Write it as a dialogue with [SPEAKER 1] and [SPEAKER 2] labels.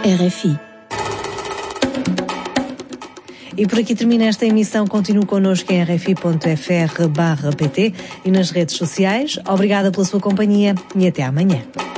[SPEAKER 1] RFI. E por aqui termina esta emissão. Continue connosco em rfi.fr/pt e nas redes sociais. Obrigada pela sua companhia e até amanhã.